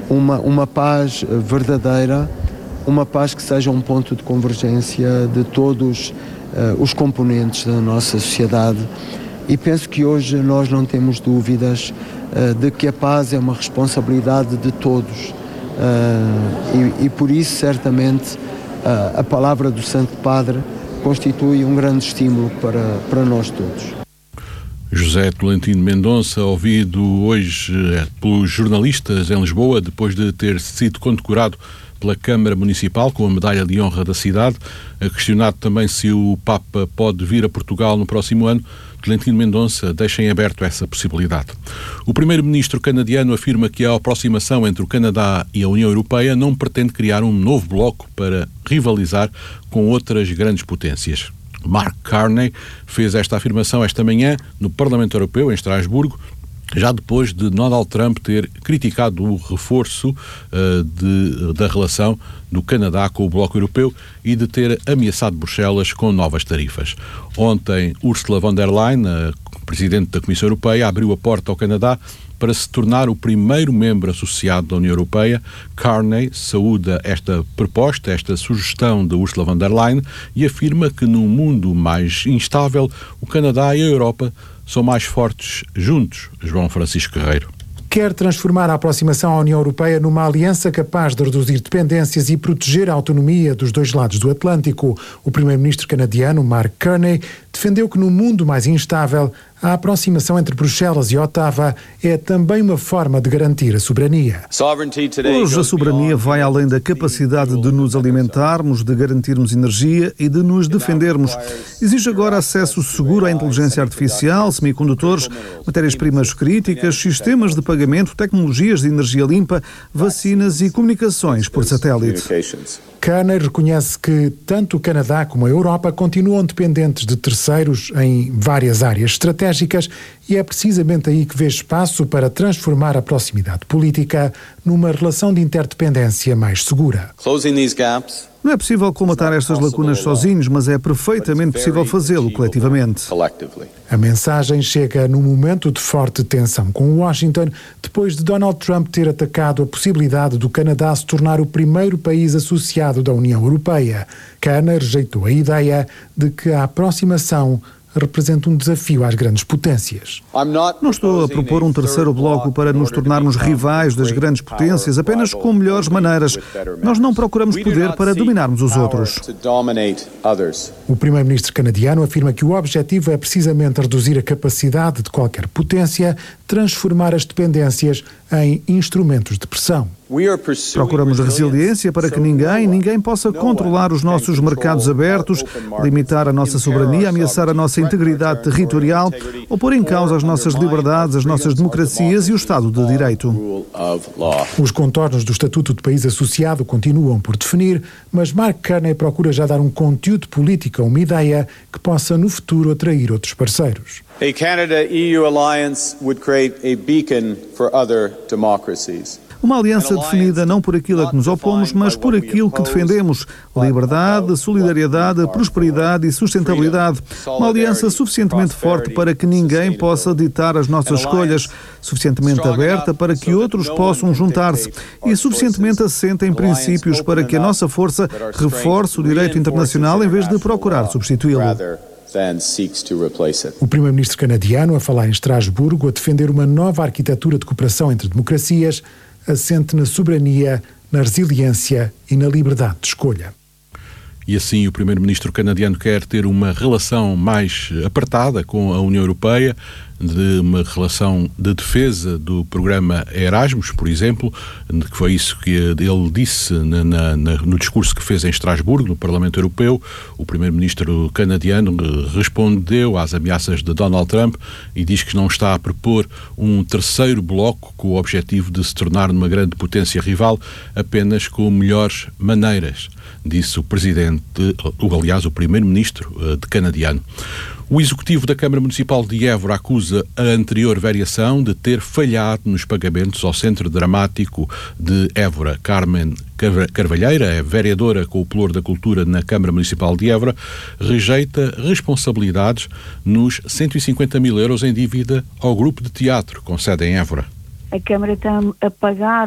uma paz verdadeira, uma paz que seja um ponto de convergência de todos os componentes da nossa sociedade. E penso que hoje nós não temos dúvidas de que a paz é uma responsabilidade de todos. E por isso, certamente, a palavra do Santo Padre constitui um grande estímulo para nós todos. José Tolentino Mendonça, ouvido hoje pelos jornalistas em Lisboa, depois de ter sido condecorado pela Câmara Municipal com a Medalha de Honra da cidade, questionado também se o Papa pode vir a Portugal no próximo ano. Tolentino Mendonça deixa em aberto essa possibilidade. O primeiro-ministro canadiano afirma que a aproximação entre o Canadá e a União Europeia não pretende criar um novo bloco para rivalizar com outras grandes potências. Mark Carney fez esta afirmação esta manhã no Parlamento Europeu, em Estrasburgo, já depois de Donald Trump ter criticado o reforço da relação do Canadá com o Bloco Europeu e de ter ameaçado Bruxelas com novas tarifas. Ontem, Ursula von der Leyen, a Presidente da Comissão Europeia, abriu a porta ao Canadá para se tornar o primeiro membro associado da União Europeia. Carney saúda esta proposta, esta sugestão de Ursula von der Leyen e afirma que num mundo mais instável, o Canadá e a Europa são mais fortes juntos. João Francisco Guerreiro. Quer transformar a aproximação à União Europeia numa aliança capaz de reduzir dependências e proteger a autonomia dos dois lados do Atlântico. O primeiro-ministro canadiano, Mark Carney, defendeu que no mundo mais instável, a aproximação entre Bruxelas e Ottawa é também uma forma de garantir a soberania. Hoje a soberania vai além da capacidade de nos alimentarmos, de garantirmos energia e de nos defendermos. Exige agora acesso seguro à inteligência artificial, semicondutores, matérias-primas críticas, sistemas de pagamento, tecnologias de energia limpa, vacinas e comunicações por satélite. Carney reconhece que tanto o Canadá como a Europa continuam dependentes de terceiros em várias áreas estratégicas e é precisamente aí que vê espaço para transformar a proximidade política numa relação de interdependência mais segura. Não é possível colmatar estas lacunas sozinhos, mas é perfeitamente possível fazê-lo coletivamente. A mensagem chega num momento de forte tensão com Washington, depois de Donald Trump ter atacado a possibilidade do Canadá se tornar o primeiro país associado da União Europeia. Carney rejeitou a ideia de que a aproximação representa um desafio às grandes potências. Não estou a propor um terceiro bloco para nos tornarmos rivais das grandes potências, apenas com melhores maneiras. Nós não procuramos poder para dominarmos os outros. O primeiro-ministro canadiano afirma que o objetivo é precisamente reduzir a capacidade de qualquer potência, transformar as dependências em instrumentos de pressão. Procuramos resiliência para que ninguém possa controlar os nossos mercados abertos, limitar a nossa soberania, ameaçar a nossa integridade territorial ou pôr em causa as nossas liberdades, as nossas democracias e o Estado de Direito. Os contornos do Estatuto de País Associado continuam por definir, mas Mark Carney procura já dar um conteúdo político a uma ideia que possa no futuro atrair outros parceiros. A Canada-EU alliance would create a beacon for other democracies. Uma aliança definida não por aquilo a que nos opomos, mas por aquilo que defendemos. Liberdade, solidariedade, prosperidade e sustentabilidade. Uma aliança suficientemente forte para que ninguém possa ditar as nossas escolhas, suficientemente aberta para que outros possam juntar-se e suficientemente assente em princípios para que a nossa força reforce o direito internacional em vez de procurar substituí-lo. O primeiro-ministro canadiano a falar em Estrasburgo a defender uma nova arquitetura de cooperação entre democracias assente na soberania, na resiliência e na liberdade de escolha. E assim o primeiro-ministro canadiano quer ter uma relação mais apertada com a União Europeia, de uma relação de defesa do programa Erasmus, por exemplo, que foi isso que ele disse no discurso que fez em Estrasburgo, no Parlamento Europeu. O primeiro-ministro canadiano respondeu às ameaças de Donald Trump e diz que não está a propor um terceiro bloco com o objetivo de se tornar uma grande potência rival, apenas com melhores maneiras, disse o o primeiro-ministro canadiano. O executivo da Câmara Municipal de Évora acusa a anterior variação de ter falhado nos pagamentos ao Centro Dramático de Évora. Carmen Carvalheira, é vereadora com o Pelour da Cultura na Câmara Municipal de Évora, rejeita responsabilidades nos 150 mil euros em dívida ao grupo de teatro com sede em Évora. A Câmara está a pagar